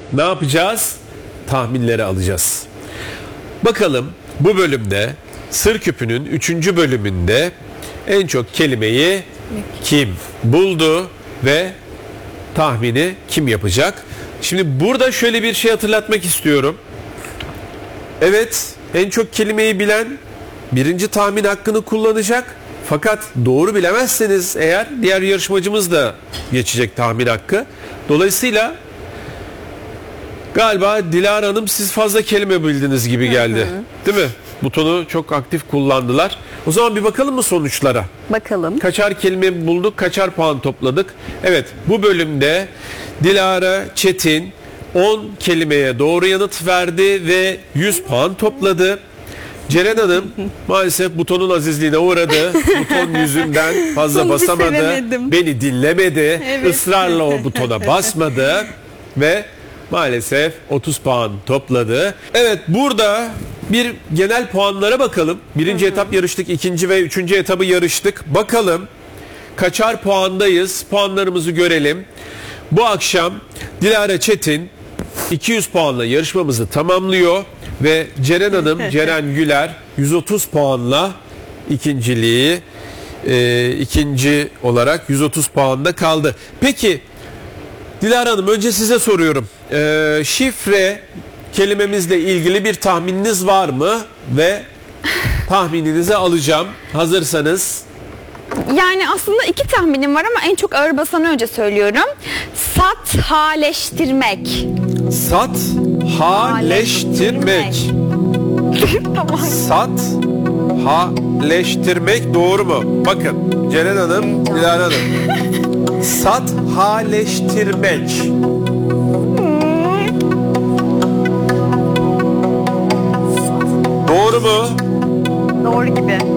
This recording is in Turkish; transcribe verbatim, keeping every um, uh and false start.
ne yapacağız? Tahminleri alacağız. Bakalım bu bölümde Sır Küpü'nün üçüncü bölümünde en çok kelimeyi kim buldu ve tahmini kim yapacak? Şimdi burada şöyle bir şey hatırlatmak istiyorum. Evet, en çok kelimeyi bilen birinci tahmin hakkını kullanacak. Fakat doğru bilemezseniz eğer diğer yarışmacımız da geçecek tahmin hakkı. Dolayısıyla galiba Dilara Hanım siz fazla kelime bildiniz gibi geldi. Hı hı. Değil mi? Butonu çok aktif kullandılar. O zaman bir bakalım mı sonuçlara? Bakalım. Kaçar kelime bulduk, kaçar puan topladık? Evet, bu bölümde Dilara Çetin on kelimeye doğru yanıt verdi ve yüz puan topladı. Ceren Hanım maalesef butonun azizliğine uğradı. Buton yüzünden fazla Onu basamadı. sevemedim. Beni dinlemedi. Evet. Israrla o butona basmadı. Ve maalesef otuz puan topladı. Evet, burada bir genel puanlara bakalım. Birinci hı hı. etap yarıştık. İkinci ve üçüncü etabı yarıştık. Bakalım kaçar puandayız? Puanlarımızı görelim. Bu akşam Dilara Çetin iki yüz puanla yarışmamızı tamamlıyor ve Ceren Hanım, Ceren Güler yüz otuz puanla ikinciliği e, ikinci olarak yüz otuz puanda kaldı. Peki Dilara Hanım, önce size soruyorum. E, şifre kelimemizle ilgili bir tahmininiz var mı? Ve tahmininizi alacağım. Hazırsanız. Yani aslında iki tahminim var ama en çok ağır basanı önce söylüyorum. Sathaleştirmek. Sathaleştirmek. Tamam. Sathaleştirmek doğru mu? Bakın Ceren Hanım, Dilara Hanım. Sathaleştirmek. Doğru mu? Doğru gibi.